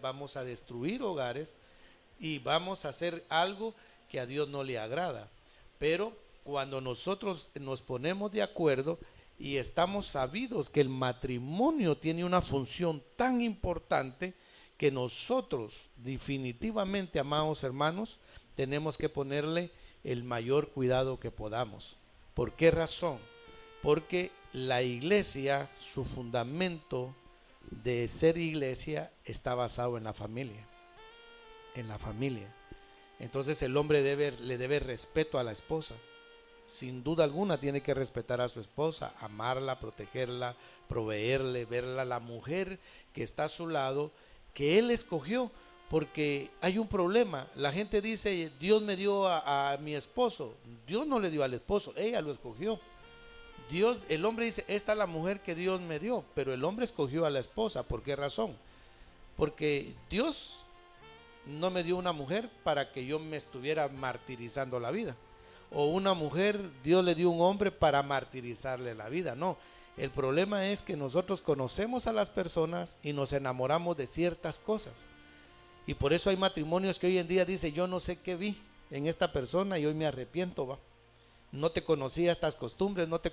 vamos a destruir hogares y vamos a hacer algo que a Dios no le agrada. Pero cuando nosotros nos ponemos de acuerdo y estamos sabidos que el matrimonio tiene una función tan importante, que nosotros definitivamente, amados hermanos, tenemos que ponerle el mayor cuidado que podamos. ¿Por qué razón? Porque la iglesia, su fundamento de ser iglesia está basado en la familia, en la familia. Entonces el hombre le debe respeto a la esposa. Sin duda alguna tiene que respetar a su esposa, amarla, protegerla, proveerle, verla, la mujer que está a su lado, que él escogió. Porque hay un problema, la gente dice, Dios me dio a mi esposo. Dios no le dio al esposo, ella lo escogió. Dios, el hombre dice, esta es la mujer que Dios me dio, pero el hombre escogió a la esposa. ¿Por qué razón? Porque Dios no me dio una mujer para que yo me estuviera martirizando la vida. O una mujer, Dios le dio un hombre para martirizarle la vida. No, el problema es que nosotros conocemos a las personas y nos enamoramos de ciertas cosas. Y por eso hay matrimonios que hoy en día dicen, yo no sé qué vi en esta persona y hoy me arrepiento, va. No te conocía estas costumbres, no te